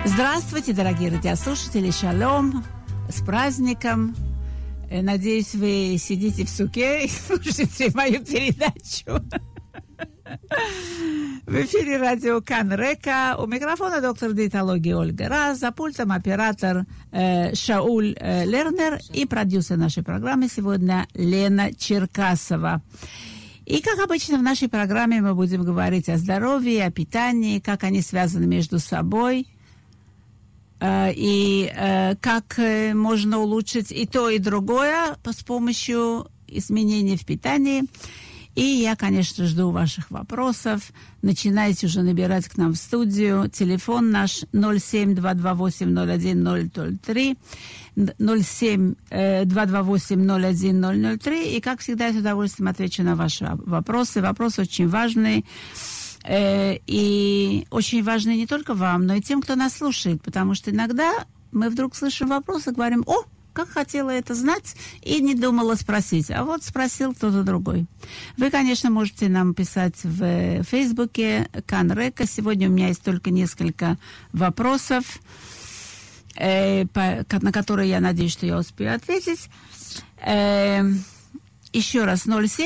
Здравствуйте, дорогие радиослушатели, шалом, с праздником. Надеюсь, вы сидите в суке и слушаете мою передачу. В эфире радио Кан Река. У микрофона доктор диетологии Ольга Раз, за пультом оператор Шауль Лернер и продюсер нашей программы сегодня Лена Черкасова. И, как обычно, в нашей программе мы будем говорить о здоровье, о питании, как они связаны между собой, и как можно улучшить и то, и другое с помощью изменений в питании. И я, конечно, жду ваших вопросов. Начинайте уже набирать к нам в студию. Телефон наш 07-228-01-003, 07-228-01-003. И, как всегда, я с удовольствием отвечу на ваши вопросы. Вопросы очень важные. И очень важны не только вам, но и тем, кто нас слушает. Потому что иногда мы вдруг слышим вопрос и говорим: «О, как хотела это знать и не думала спросить». А вот спросил кто-то другой. Вы, конечно, можете нам писать в Фейсбуке Кан Река. Сегодня у меня есть только несколько вопросов, на которые я надеюсь, что я успею ответить. Еще раз,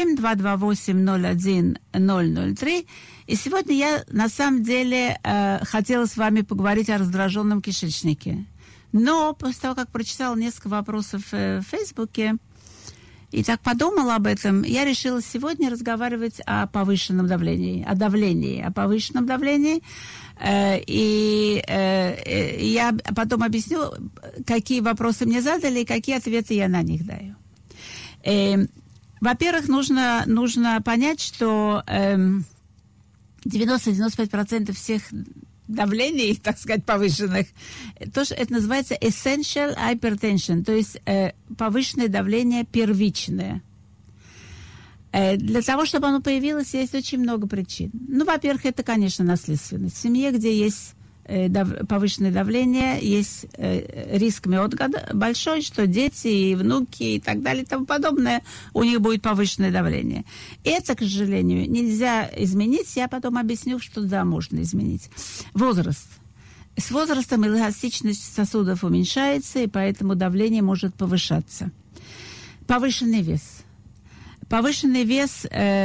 07-228-01-003. И сегодня я, на самом деле, хотела с вами поговорить о раздраженном кишечнике. Но после того, как прочитала несколько вопросов в Фейсбуке и так подумала об этом, я решила сегодня разговаривать о повышенном давлении, о повышенном давлении. И я потом объясню, какие вопросы мне задали и какие ответы я на них даю. Во-первых, нужно понять, что 90-95% всех давлений, так сказать, повышенных, это называется essential hypertension, то есть повышенное давление первичное. Для того, чтобы оно появилось, есть очень много причин. Ну, во-первых, это, конечно, наследственность. В семье, где есть повышенное давление, есть риск миотгада большой, что дети и внуки и так далее и тому подобное, у них будет повышенное давление. Это, к сожалению, нельзя изменить. Я потом объясню, что да, можно изменить. Возраст. С возрастом эластичность сосудов уменьшается, и поэтому давление может повышаться. Повышенный вес. Повышенный вес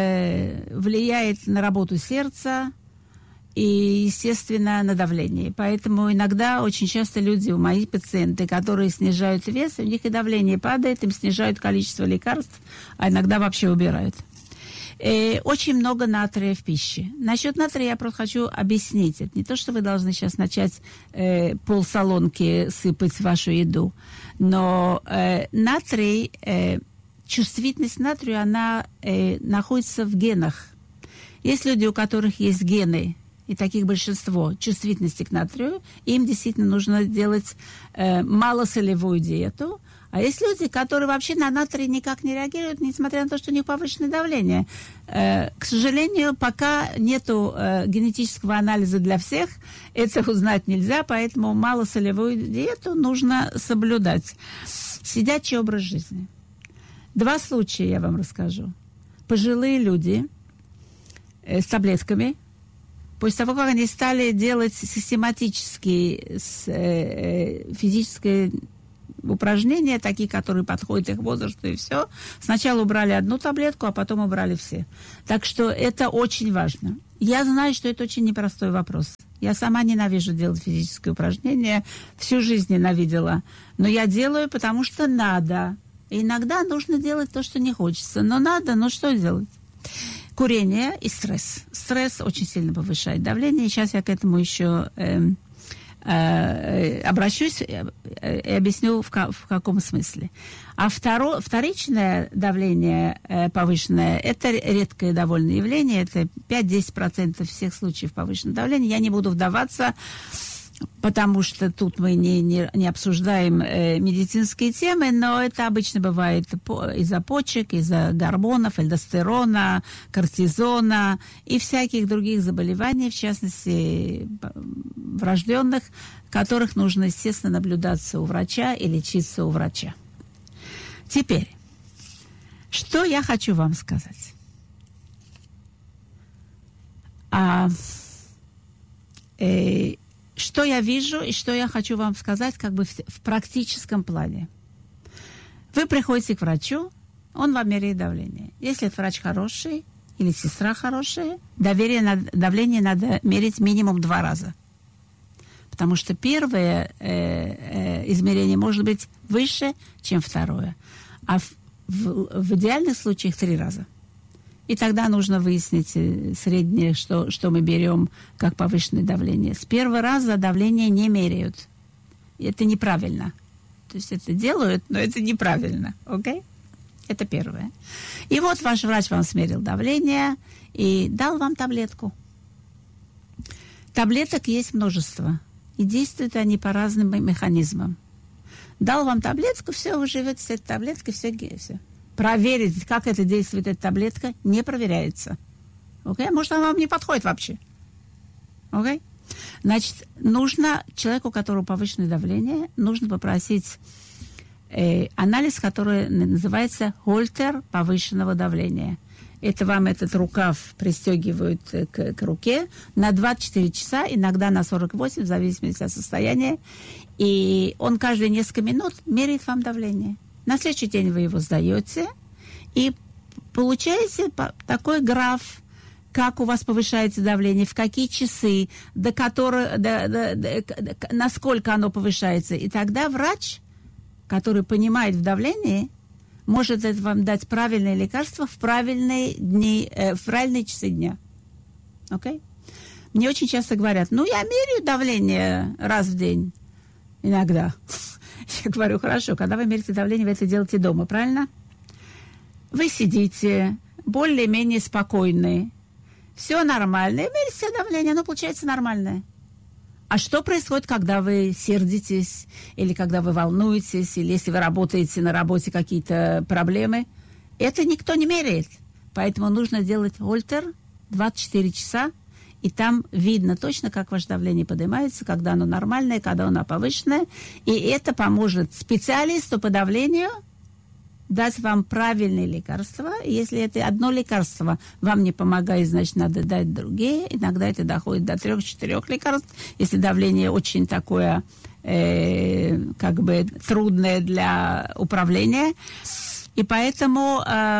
влияет на работу сердца, и, естественно, на давление. Поэтому иногда, очень часто люди, у моих пациенты, которые снижают вес, у них и давление падает, им снижают количество лекарств, а иногда вообще убирают. Очень много натрия в пище. Насчет натрия я просто хочу объяснить. Это не то, что вы должны сейчас начать полсолонки сыпать в вашу еду, но натрий, чувствительность натрия, она находится в генах. Есть люди, у которых есть гены, и таких большинство, чувствительности к натрию, им действительно нужно делать малосолевую диету. А есть люди, которые вообще на натрий никак не реагируют, несмотря на то, что у них повышенное давление. К сожалению, пока нету генетического анализа для всех, это узнать нельзя, поэтому малосолевую диету нужно соблюдать. Сидячий образ жизни. 2 случая я вам расскажу. Пожилые люди с таблетками, после того, как они стали делать систематические физические упражнения, такие, которые подходят их возрасту, и все, сначала убрали одну таблетку, а потом убрали все. Так что это очень важно. Я знаю, что это очень непростой вопрос. Я сама ненавижу делать физические упражнения, всю жизнь ненавидела. Но я делаю, потому что надо. И иногда нужно делать то, что не хочется. Но надо, но что делать? Курение и стресс. Стресс очень сильно повышает давление. И сейчас я к этому еще обращусь и объясню, в каком смысле. А вторичное давление повышенное, это редкое довольно явление. Это 5-10% всех случаев повышенного давления. Я не буду вдаваться, потому что тут мы не обсуждаем медицинские темы, но это обычно бывает из-за почек, из-за гормонов, альдостерона, кортизона и всяких других заболеваний, в частности, врожденных, которых нужно, естественно, наблюдаться у врача и лечиться у врача. Теперь, что я хочу вам сказать? что я вижу и что я хочу вам сказать как бы в практическом плане. Вы приходите к врачу, он вам меряет давление. Если этот врач хороший или сестра хорошая, давление надо мерить минимум 2 раза. Потому что первое измерение может быть выше, чем второе. А в идеальных случаях 3 раза. И тогда нужно выяснить среднее, что мы берем как повышенное давление. С первого раза давление не меряют. Это неправильно. То есть это делают, но это неправильно. Окей? Это первое. И вот ваш врач вам смерил давление и дал вам таблетку. Таблеток есть множество. И действуют они по разным механизмам. Дал вам таблетку, все, вы живете с этой таблеткой, все. Проверить, как это действует, эта таблетка, не проверяется. Окей? Может, она вам не подходит вообще. Окей? Значит, нужно человеку, у которого повышенное давление, нужно попросить анализ, который называется Гольтер повышенного давления. Это вам этот рукав пристегивают к руке на 24 часа, иногда на 48, в зависимости от состояния. И он каждые несколько минут меряет вам давление. На следующий день вы его сдаете и получаете такой граф, как у вас повышается давление, в какие часы, насколько оно повышается. И тогда врач, который понимает в давлении, может это вам дать правильное лекарство в правильные дни, в правильные часы дня. Окей? Мне очень часто говорят, я меряю давление раз в день. Иногда. Я говорю, хорошо, когда вы меряете давление, вы это делаете дома, правильно? Вы сидите, более-менее спокойны, все нормально, и меряете давление, оно получается нормальное. А что происходит, когда вы сердитесь, или когда вы волнуетесь, или если вы работаете на работе какие-то проблемы? Это никто не меряет. Поэтому нужно делать Гольтер 24 часа, и там видно точно, как ваше давление поднимается, когда оно нормальное, когда оно повышенное. И это поможет специалисту по давлению дать вам правильные лекарства. Если это одно лекарство вам не помогает, значит, надо дать другие. Иногда это доходит до 3-4 лекарств. Если давление очень такое, как бы, трудное для управления. И поэтому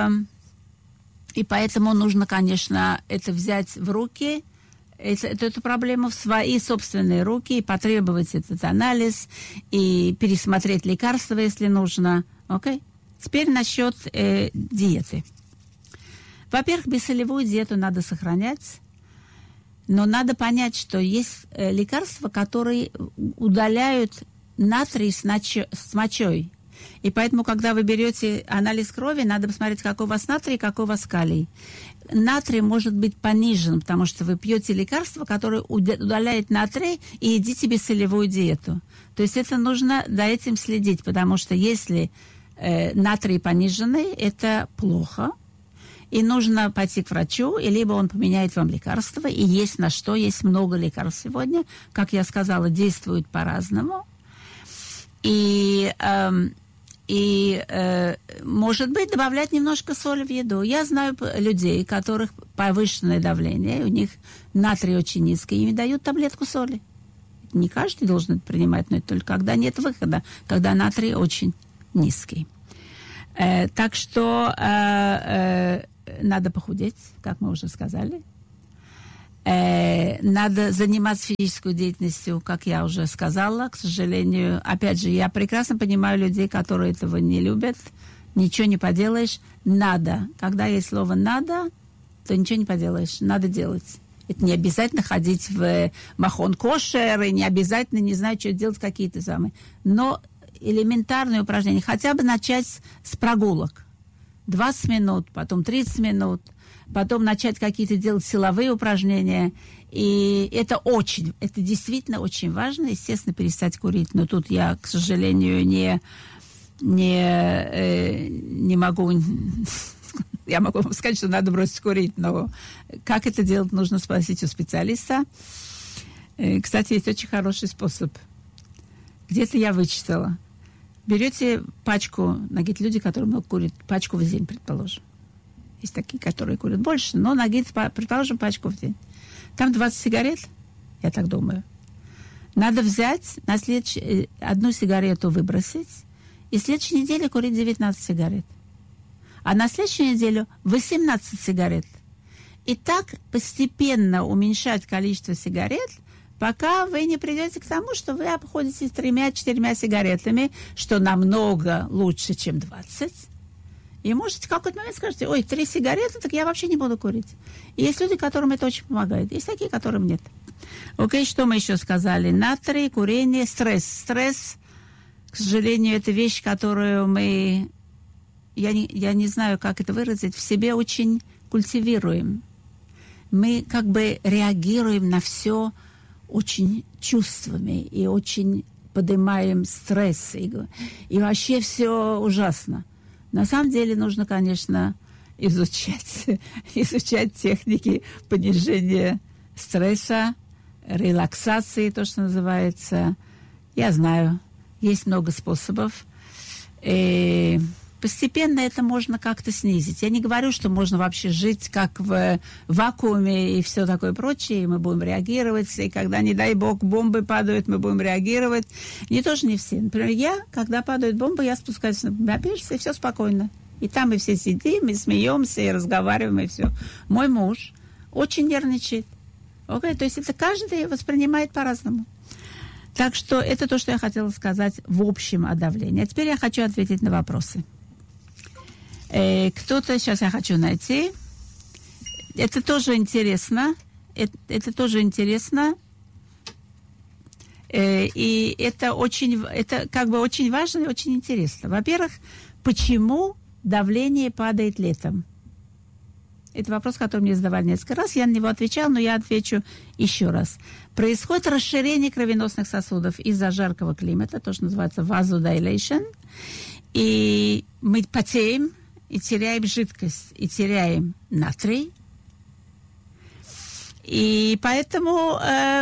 нужно, конечно, это взять в руки, эту проблему в свои собственные руки, и потребовать этот анализ, и пересмотреть лекарства, если нужно. Окей? Теперь насчет диеты. Во-первых, бессолевую диету надо сохранять, но надо понять, что есть лекарства, которые удаляют натрий с мочой. И поэтому, когда вы берете анализ крови, надо посмотреть, какой у вас натрий, какой у вас калий. Натрий может быть понижен, потому что вы пьете лекарство, которое удаляет натрий, и едите бессолевую диету. То есть это нужно за этим следить, потому что если натрий пониженный, это плохо. И нужно пойти к врачу, и либо он поменяет вам лекарства, и есть на что, есть много лекарств сегодня. Как я сказала, действуют по-разному. И может быть, добавлять немножко соли в еду. Я знаю людей, у которых повышенное давление, у них натрий очень низкий, им дают таблетку соли. Не каждый должен это принимать, но это только когда нет выхода, когда натрий очень низкий. Так что надо похудеть, как мы уже сказали. Надо заниматься физической деятельностью, как я уже сказала. К сожалению, опять же, я прекрасно понимаю людей, которые этого не любят. Ничего не поделаешь. Надо. Когда есть слово «надо», то ничего не поделаешь. Надо делать. Это не обязательно ходить в махон кошер, и не обязательно, не знаю, что делать, какие-то самые. Но элементарные упражнения. Хотя бы начать с прогулок. 20 минут, потом 30 минут. Потом начать какие-то делать силовые упражнения. И это действительно очень важно. Естественно, перестать курить. Но тут я, к сожалению, не могу... Я могу вам сказать, что надо бросить курить. Но как это делать, нужно спросить у специалиста. Кстати, есть очень хороший способ. Где-то я вычитала. Берете пачку, люди, которые много курят, пачку в день, предположим. Есть такие, которые курят больше, но предположим, пачку в день. Там 20 сигарет, я так думаю. Надо взять, одну сигарету выбросить, и в следующей неделе курить 19 сигарет. А на следующую неделю 18 сигарет. И так постепенно уменьшать количество сигарет, пока вы не придете к тому, что вы обходитесь 3-4 сигаретами, что намного лучше, чем 20. И можете в какой-то момент скажете: ой, 3 сигареты, так я вообще не буду курить. И есть люди, которым это очень помогает. Есть такие, которым нет. Окей, что мы еще сказали? Натрий, курение, стресс. Стресс, к сожалению, это вещь, которую мы, я не знаю, как это выразить, в себе очень культивируем. Мы как бы реагируем на все очень чувствами и очень поднимаем стресс. И вообще все ужасно. На самом деле нужно, конечно, изучать техники понижения стресса, релаксации, то, что называется. Я знаю, есть много способов. И постепенно это можно как-то снизить. Я не говорю, что можно вообще жить как в вакууме и все такое прочее, и мы будем реагировать, и когда, не дай бог, бомбы падают, мы будем реагировать. Тоже не все. Например, я, когда падают бомбы, я спускаюсь на пирс, и все спокойно. И там мы все сидим, и смеемся, и разговариваем, и все. Мой муж очень нервничает. То есть это каждый воспринимает по-разному. Так что это то, что я хотела сказать в общем о давлении. А теперь я хочу ответить на вопросы. Кто-то, сейчас я хочу найти. Это тоже интересно. Это тоже интересно. И это как бы очень важно и очень интересно. Во-первых, почему давление падает летом? Это вопрос, который мне задавали несколько раз. Я на него отвечала, но я отвечу еще раз. Происходит расширение кровеносных сосудов из-за жаркого климата, то, что называется vasodilation. И мы потеем, и теряем жидкость, и теряем натрий. И поэтому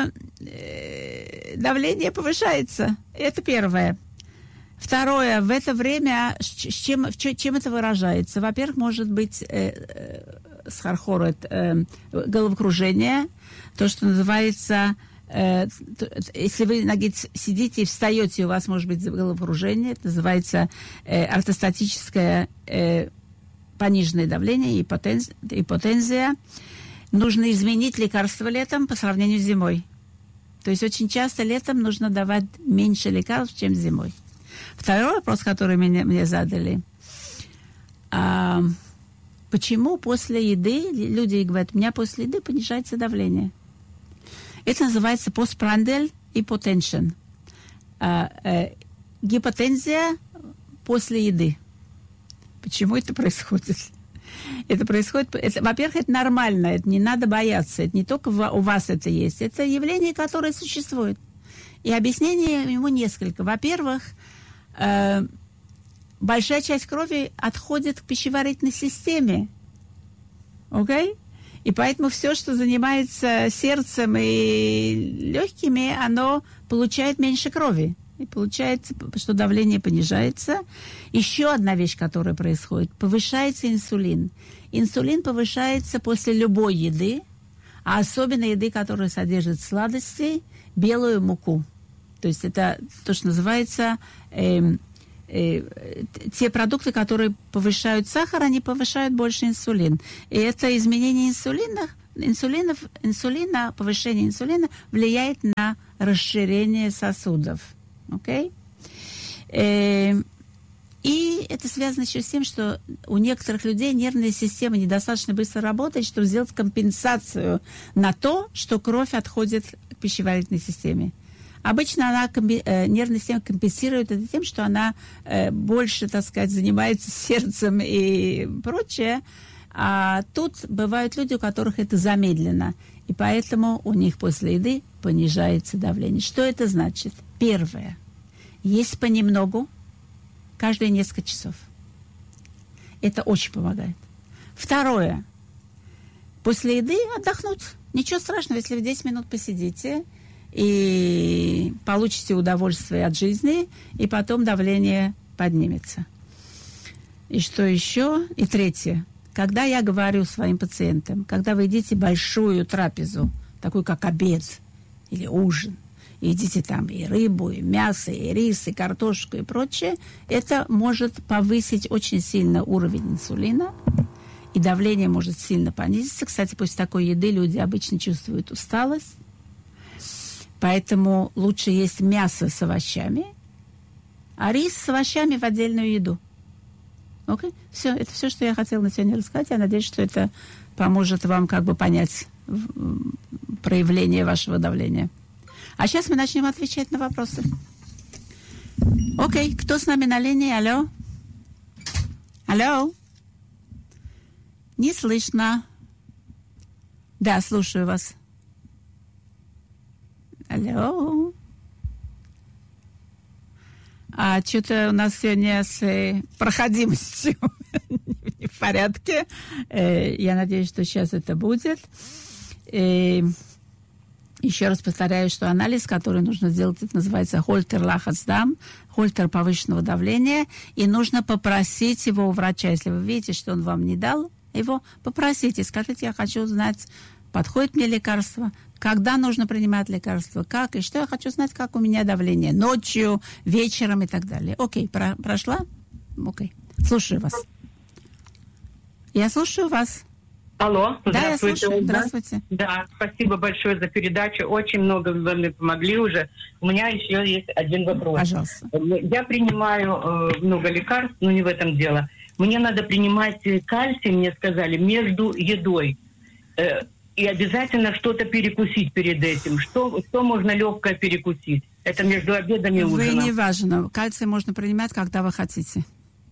давление повышается. Это первое. Второе. В это время чем это выражается? Во-первых, может быть схархорет, головокружение, то, что называется, если вы сидите и встаете, у вас может быть головокружение, это называется ортостатическое пониженное давление, ипотензия. Нужно изменить лекарства летом по сравнению с зимой. То есть очень часто летом нужно давать меньше лекарств, чем зимой. Второй вопрос, который мне задали. Почему после еды, люди говорят, у меня после еды понижается давление? Это называется postprandial hypotension. Гипотензия после еды. Почему это происходит? Во-первых, это нормально, это не надо бояться. Это не только у вас это есть. Это явление, которое существует. И объяснений ему несколько. Во-первых, большая часть крови отходит к пищеварительной системе. Окей? И поэтому все, что занимается сердцем и легкими, оно получает меньше крови. И получается, что давление понижается. Еще одна вещь, которая происходит. Повышается инсулин. Инсулин повышается после любой еды, а особенно еды, которая содержит сладости, белую муку. То есть это то, что называется... те продукты, которые повышают сахар, они повышают больше инсулин. И это изменение инсулина, повышение инсулина влияет на расширение сосудов. Okay? И это связано еще с тем, что у некоторых людей нервная система недостаточно быстро работает, чтобы сделать компенсацию на то, что кровь отходит к пищеварительной системе. Обычно нервная система компенсирует это тем, что она больше, так сказать, занимается сердцем и прочее. А тут бывают люди, у которых это замедлено. И поэтому у них после еды понижается давление. Что это значит? Первое. Есть понемногу, каждые несколько часов. Это очень помогает. Второе. После еды отдохнуть. Ничего страшного, если вы 10 минут посидите и получите удовольствие от жизни, и потом давление поднимется. И что еще? И третье. Когда я говорю своим пациентам, когда вы едите большую трапезу, такую как обед или ужин, едите там и рыбу, и мясо, и рис, и картошку, и прочее, это может повысить очень сильно уровень инсулина, и давление может сильно понизиться. Кстати, после такой еды люди обычно чувствуют усталость, поэтому лучше есть мясо с овощами, а рис с овощами в отдельную еду. Окей? Все, это все, что я хотела на сегодня рассказать. Я надеюсь, что это поможет вам как бы понять проявление вашего давления. А сейчас мы начнем отвечать на вопросы. Окей, кто с нами на линии? Алло? Алло? Не слышно. Да, слушаю вас. Алло? А что-то у нас сегодня с проходимостью не в порядке. Я надеюсь, что сейчас это будет. Еще раз повторяю, что анализ, который нужно сделать, это называется Хольтер Лахацдам, Хольтер повышенного давления, и нужно попросить его у врача. Если вы видите, что он вам не дал его, попросите, скажите, я хочу узнать, подходит мне лекарство, когда нужно принимать лекарство, как и что. Я хочу знать, как у меня давление ночью, вечером и так далее. Окей, прошла? Окей. Слушаю вас. Я слушаю вас. Алло, да, здравствуйте. Я слушаю. Здравствуйте. Да, спасибо большое за передачу. Очень много вы мне помогли уже. У меня еще есть один вопрос. Пожалуйста. Я принимаю много лекарств, но не в этом дело. Мне надо принимать кальций, мне сказали, между едой. И обязательно что-то перекусить перед этим. Что можно легкое перекусить? Это между обедом и ужином. Вы не важно. Кальций можно принимать, когда вы хотите.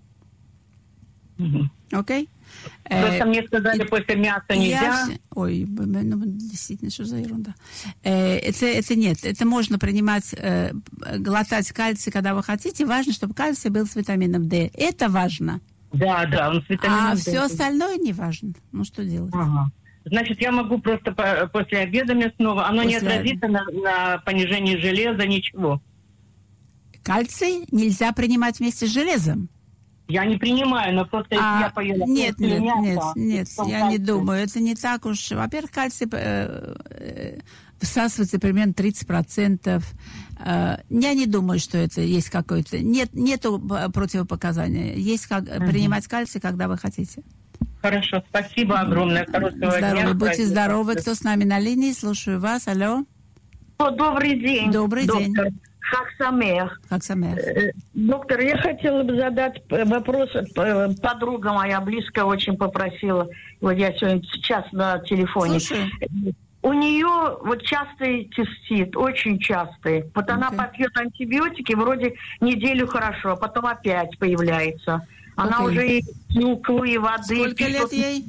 Окей? Просто мне сказали, после мяса нельзя. Ой, ну, действительно, что за ерунда. Это нет. Это можно принимать, глотать кальций, когда вы хотите. Важно, чтобы кальций был с витамином D. Это важно. Да, он с витамином D. А все остальное не важно. Ну, что делать? Ага. Значит, я могу просто после обеда мясного, оно не отразится на понижении железа, ничего. Кальций нельзя принимать вместе с железом. Я не принимаю, но просто если я поела... Нет, я не думаю. Это не так уж... Во-первых, кальций всасывается примерно 30%. Я не думаю, что это есть какое-то... Нету противопоказания. Есть как принимать кальций, когда вы хотите. Хорошо, спасибо огромное. Хорошего дня. Будьте здоровы. Кто с нами на линии? Слушаю вас. Алло. Добрый день. Добрый день. Хаг Самех. Доктор, я хотела бы задать вопрос. Подруга моя близкая очень попросила. Вот я сегодня час на телефоне. Слушаю. У нее вот частый цистит, очень частый. Вот она попьет антибиотики, вроде неделю хорошо, а потом опять появляется. Она уже и клюквы, и воды. Сколько лет ей?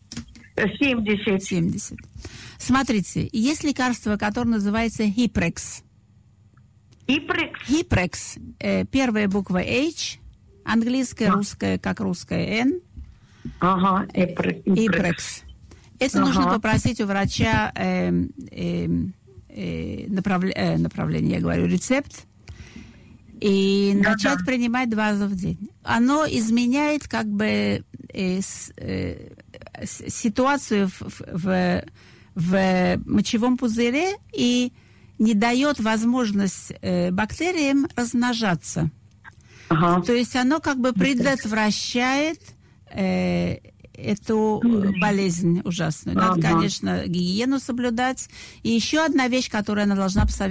70. Смотрите, есть лекарство, которое называется Хипрекс. Хипрекс. Первая буква H, английская, русская, как русская N. Ага, Хипрекс. Это нужно попросить у врача направление, я говорю, рецепт. И начать принимать 2 раза в день. Оно изменяет как бы ситуацию в мочевом пузыре и не дает возможность бактериям размножаться. То есть оно как бы предотвращает эту болезнь ужасную. Надо, конечно, гигиену соблюдать. И еще одна вещь, которую она должна посоветовать